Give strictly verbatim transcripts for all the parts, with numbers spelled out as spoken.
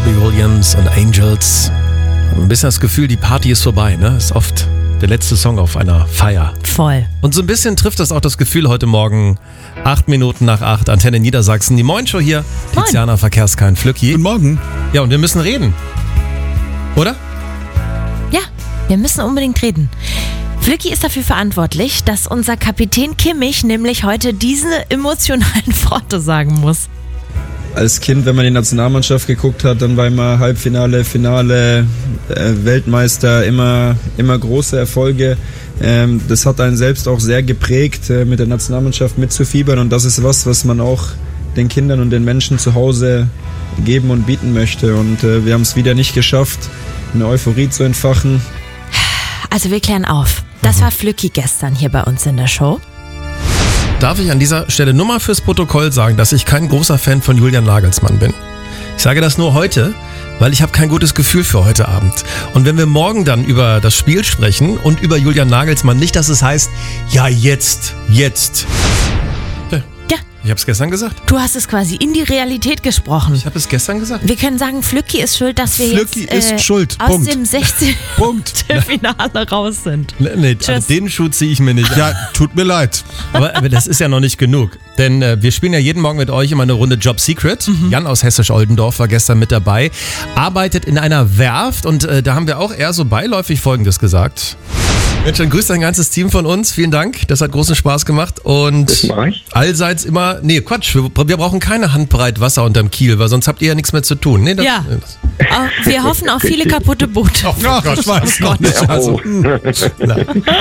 Robbie Williams und Angels. Ein bisschen das Gefühl, die Party ist vorbei, ne? Ist oft der letzte Song auf einer Feier. Voll. Und so ein bisschen trifft das auch das Gefühl heute Morgen. Acht Minuten nach acht, Antenne Niedersachsen. Die Moin-Show hier. Moin. Tiziana Verkehrskain Flücki. Guten Morgen. Ja, und wir müssen reden. Oder? Ja, wir müssen unbedingt reden. Flücki ist dafür verantwortlich, dass unser Kapitän Kimmich nämlich heute diese emotionalen Worte sagen muss. Als Kind, wenn man die Nationalmannschaft geguckt hat, dann war immer Halbfinale, Finale, äh, Weltmeister, immer, immer große Erfolge. Ähm, das hat einen selbst auch sehr geprägt, äh, mit der Nationalmannschaft mitzufiebern, und das ist was, was man auch den Kindern und den Menschen zu Hause geben und bieten möchte. Und äh, wir haben es wieder nicht geschafft, eine Euphorie zu entfachen. Also wir klären auf. Das war Flücki gestern hier bei uns in der Show. Darf ich an dieser Stelle nur mal fürs Protokoll sagen, dass ich kein großer Fan von Julian Nagelsmann bin. Ich sage das nur heute, weil ich habe kein gutes Gefühl für heute Abend. Und wenn wir morgen dann über das Spiel sprechen und über Julian Nagelsmann, nicht, dass es heißt, ja jetzt, jetzt. Ja. Ich habe es gestern gesagt. Du hast es quasi in die Realität gesprochen. Ich habe es gestern gesagt. Wir können sagen, Flücki ist schuld, dass wir Flücki jetzt äh, ist schuld. aus Punkt. dem sechzehnten Punkt. Finale raus sind. Nee, nee, Tschüss. also den Schuh ziehe ich mir nicht an. Ja, tut mir leid. Aber, aber das ist ja noch nicht genug. Denn äh, wir spielen ja jeden Morgen mit euch immer eine Runde Job Secret. Mhm. Jan aus Hessisch-Oldendorf war gestern mit dabei. Arbeitet in einer Werft und äh, da haben wir auch eher so beiläufig Folgendes gesagt. Mensch, dann grüßt ein ganzes Team von uns. Vielen Dank. Das hat großen Spaß gemacht. Und Das mach ich. allseits immer, nee, Quatsch, wir, wir brauchen keine Handbreit Wasser unterm Kiel, weil sonst habt ihr ja nichts mehr zu tun. Nee, das, Ja. Das, Äh, Wir hoffen auf viele kaputte Boote. Ach, ich weiß noch nicht. Also, na.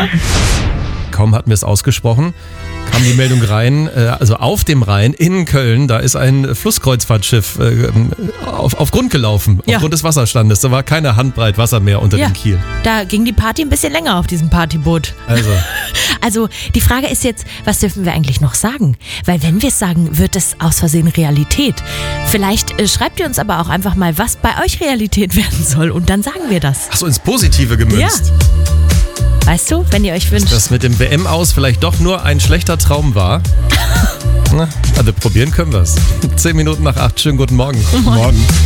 Kaum hatten wir es ausgesprochen, kam die Meldung rein, äh, also auf dem Rhein in Köln, da ist ein Flusskreuzfahrtschiff äh, auf, auf Grund gelaufen, Ja. aufgrund des Wasserstandes. Da war keine Handbreit Wasser mehr unter Ja, dem Kiel. da ging die Party ein bisschen länger auf diesem Partyboot. Also, Also die Frage ist jetzt, was dürfen wir eigentlich noch sagen? Weil wenn wir es sagen, wird es aus Versehen Realität. Vielleicht äh, schreibt ihr uns aber auch einfach mal, was bei euch Realität werden soll, und dann sagen wir das. ach so, ins Positive gemünzt. Weißt du, wenn ihr euch wünscht. Dass mit dem W M-Aus vielleicht doch nur ein schlechter Traum war. Na, also probieren können wir es. Zehn Minuten nach acht, schönen guten Morgen. morgen.